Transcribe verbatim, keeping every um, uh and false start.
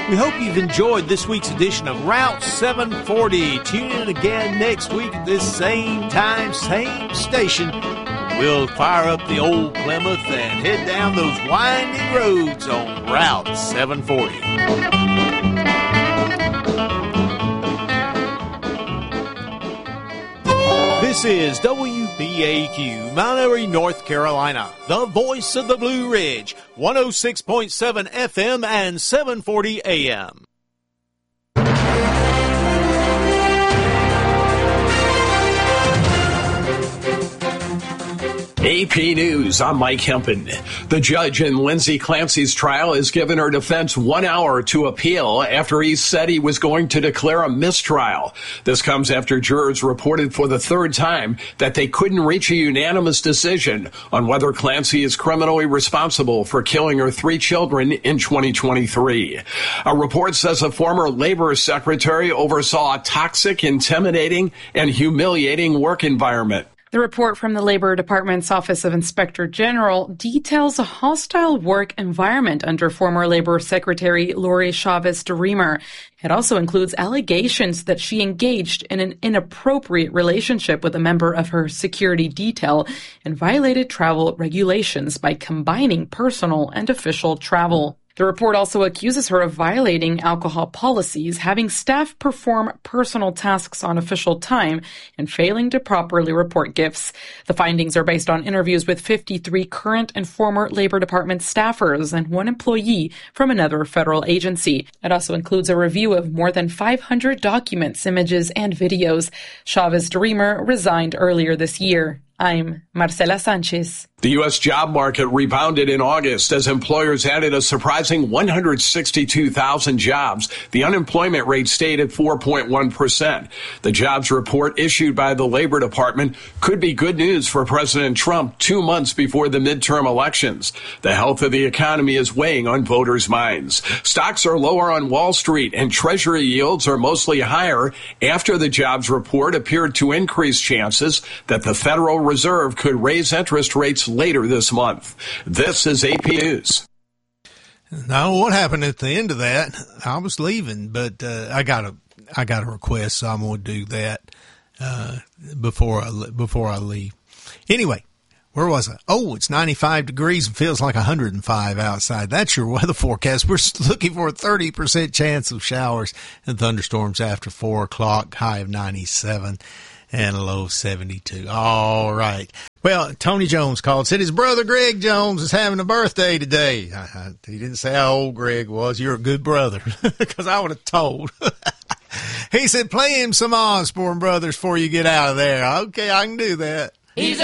We hope you've enjoyed this week's edition of Route seven forty. Tune in again next week at this same time, same station. We'll fire up the old Plymouth and head down those winding roads on Route seven forty. This is W B A Q, Mount Airy, North Carolina, the voice of the Blue Ridge, one oh six point seven F M and seven forty A M. A P News, I'm Mike Hempen. The judge in Lindsay Clancy's trial has given her defense one hour to appeal after he said he was going to declare a mistrial. This comes after jurors reported for the third time that they couldn't reach a unanimous decision on whether Clancy is criminally responsible for killing her three children in twenty twenty-three. A report says a former labor secretary oversaw a toxic, intimidating, and humiliating work environment. The report from the Labor Department's Office of Inspector General details a hostile work environment under former Labor Secretary Lori Chavez DeRemer. It also includes allegations that she engaged in an inappropriate relationship with a member of her security detail and violated travel regulations by combining personal and official travel. The report also accuses her of violating alcohol policies, having staff perform personal tasks on official time, and failing to properly report gifts. The findings are based on interviews with fifty-three current and former Labor Department staffers and one employee from another federal agency. It also includes a review of more than five hundred documents, images, and videos. Chavez DeRemer resigned earlier this year. I'm Marcela Sanchez. The U S job market rebounded in August as employers added a surprising one hundred sixty-two thousand jobs. The unemployment rate stayed at four point one percent. The jobs report issued by the Labor Department could be good news for President Trump two months before the midterm elections. The health of the economy is weighing on voters' minds. Stocks are lower on Wall Street and Treasury yields are mostly higher after the jobs report appeared to increase chances that the Federal Reserve could raise interest rates later this month. This is A P News. Now, what happened at the end of that? I was leaving, but uh, I got a I got a request, so I'm going to do that uh, before I before I leave. Anyway, where was I? Oh, it's ninety-five degrees and feels like one hundred five outside. That's your weather forecast. We're looking for a thirty percent chance of showers and thunderstorms after four o'clock. High of ninety-seven. And a low of seventy-two. All right. Well, Tony Jones called, said his brother Greg Jones is having a birthday today. I, I, he didn't say how old Greg was. You're a good brother, because I would have told. He said, play him some Osborne Brothers before you get out of there. Okay, I can do that. He's